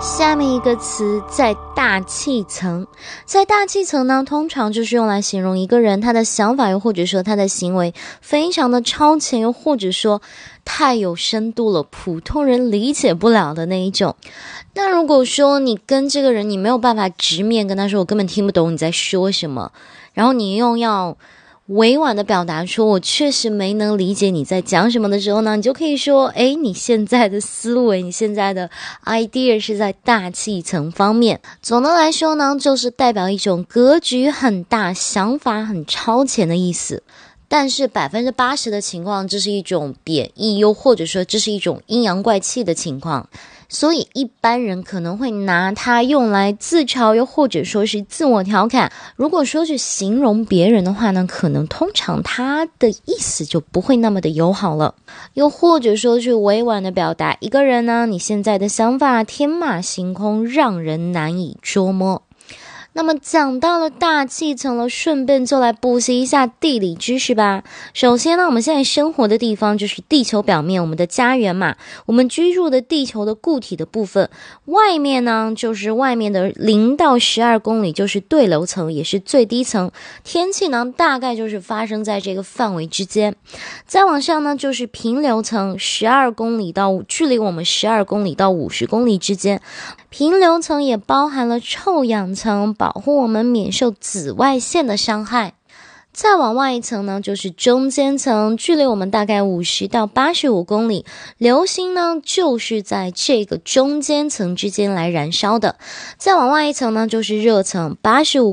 下面一个词在大气层，在大气层呢，通常就是用来形容一个人他的想法又或者说他的行为非常的超前，又或者说太有深度了，普通人理解不了的那一种。那如果说你跟这个人你没有办法直面跟他说我根本听不懂你在说什么，然后你又要委婉的表达说我确实没能理解你在讲什么的时候呢，你就可以说你现在的思维，你现在的 idea 是在大气层方面。总的来说呢，就是代表一种格局很大，想法很超前的意思。但是80%的情况这是一种贬义，又或者说这是一种阴阳怪气的情况，所以一般人可能会拿它用来自嘲，又或者说是自我调侃。如果说去形容别人的话呢，可能通常它的意思就不会那么的友好了。又或者说去委婉的表达一个人呢，你现在的想法天马行空，让人难以捉摸。那么讲到了大气层了，顺便就来补习一下地理知识吧。首先呢，我们现在生活的地方就是地球表面，我们的家园嘛，我们居住的地球的固体的部分。外面呢，就是外面的0到12公里就是对流层，也是最低层。天气呢，大概就是发生在这个范围之间。再往上呢，就是平流层，12公里到距离我们12公里到50公里之间。平流层也包含了臭氧层，保护我们免受紫外线的伤害。再往外一层呢，就是中间层，距离我们大概50到85公里。流星呢，就是在这个中间层之间来燃烧的。再往外一层呢，就是热层，85